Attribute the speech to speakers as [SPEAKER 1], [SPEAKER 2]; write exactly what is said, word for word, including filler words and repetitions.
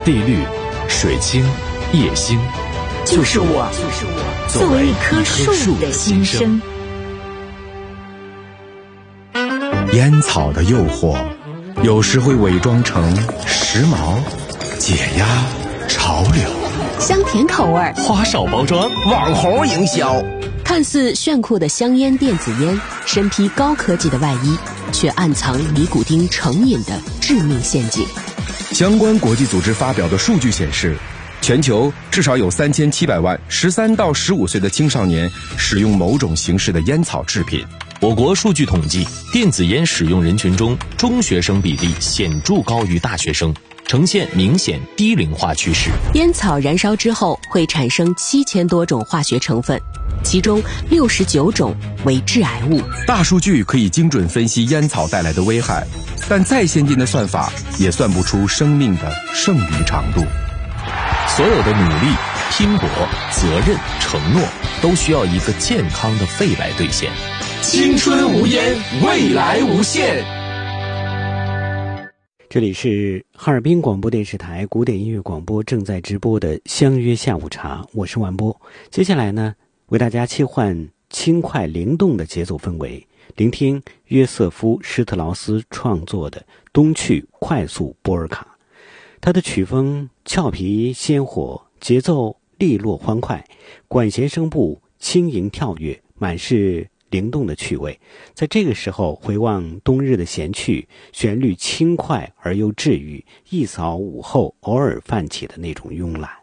[SPEAKER 1] 碧绿、水清、叶星，
[SPEAKER 2] 就是我，就是我，作为一棵树的心声。
[SPEAKER 3] 烟草的诱惑，有时会伪装成时髦、解压、潮流，
[SPEAKER 2] 香甜口味，
[SPEAKER 1] 花哨包装，
[SPEAKER 4] 网红营销。
[SPEAKER 2] 看似炫酷的香烟电子烟，身披高科技的外衣，却暗藏尼古丁成瘾的致命陷阱。
[SPEAKER 3] 相关国际组织发表的数据显示，全球至少有三千七百万十三到十五岁的青少年使用某种形式的烟草制品。
[SPEAKER 1] 我国数据统计，电子烟使用人群中，中学生比例显著高于大学生，呈现明显低龄化趋势。
[SPEAKER 2] 烟草燃烧之后会产生七千多种化学成分，其中六十九种为致癌物。
[SPEAKER 3] 大数据可以精准分析烟草带来的危害，但再先进的算法也算不出生命的剩余长度。
[SPEAKER 1] 所有的努力、拼搏、责任、承诺，都需要一个健康的肺来兑现。
[SPEAKER 4] 青春无烟，未来无限。
[SPEAKER 5] 这里是哈尔滨广播电视台古典音乐广播正在直播的相约下午茶，我是完播。接下来呢，为大家切换轻快灵动的节奏氛围，聆听约瑟夫·施特劳斯创作的冬去快速波尔卡。他的曲风俏皮鲜活，节奏利落欢快，管弦声部轻盈跳跃，满是灵动的趣味。在这个时候回望冬日的闲趣，旋律轻快而又治愈，一扫午后偶尔泛起的那种慵懒。